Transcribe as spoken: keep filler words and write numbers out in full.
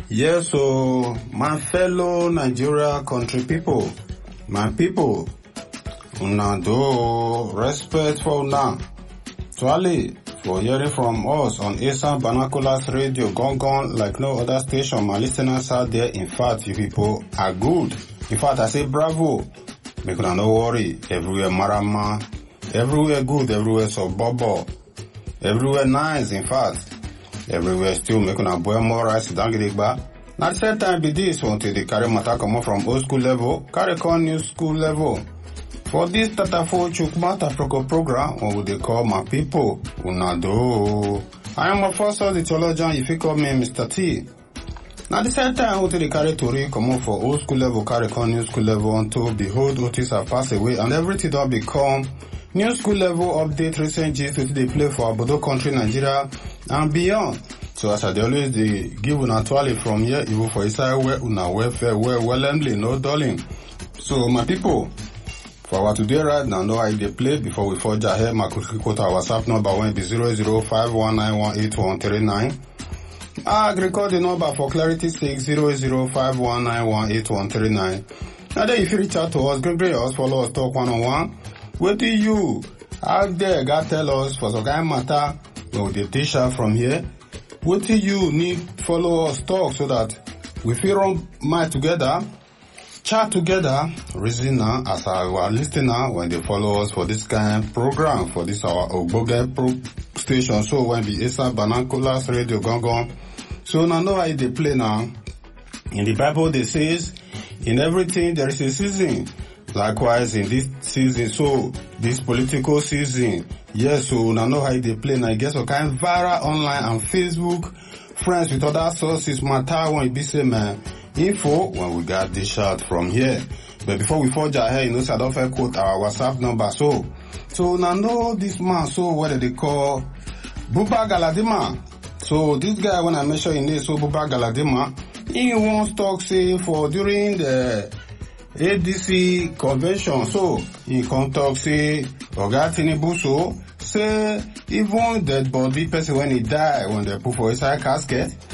Yes, so my fellow Nigeria country people, my people, una do respect for una. Twali, for hearing from us on Esan Banakulas Radio, gone gone like no other station. My listeners out there, in fact, you people are good. In fact, I say bravo. Make una no worry. Everywhere marama, everywhere good, everywhere so bubble, everywhere nice. In fact, everywhere still make una boy more rice than gidegba. Now the same time be this until they carry matter come from old school level, carry on new school level. For this Tatafo Chukmata Proko program, what they call my people, Unado. I am a first of the theologian, if you call me Mister T. Now the same time until they carry Tori come on for old school level, carry on new school level until behold Otis have passed away and everything don't become new school level update recent gist which they play for Abodo country, Nigeria and beyond. So as I always they give una twali from here, even for inside where una welfare, where willingly, no darling. So my people, for our today right now, know how they play before we forge ahead. My quote our WhatsApp number will be zero zero five one nine one eight one three nine. I record the number for clarity sake zero zero five one nine one eight one three nine. Now then if you reach out to us, great us, follow us, talk one on one. What do you out there God tell us for some kind of matter? No, the teacher from here. What do you need follow us talk so that we feel run mind together? Chat together, reason now as our listener when they follow us for this kind of program, for this our Ogboge pro station. So when the Esan Banakulas Radio gone gone. So now know how they play now. In the Bible they says, in everything there is a season. Likewise in this season, so this political season, yes, so now know how they play. Now I guess so kind viral online and Facebook, friends with other sources matter when it be say man. Info when we got this shot from here. But before we forge ahead, you know, so I don't fair quote our WhatsApp number. So, so now know this man, so what do they call Buba Galadima? So this guy, when I mention in this, so Buba Galadima, he wants talk say for during the A D C convention. So he can talk say, Oga Tinubu so say even dead body person when he die when they put for inside casket.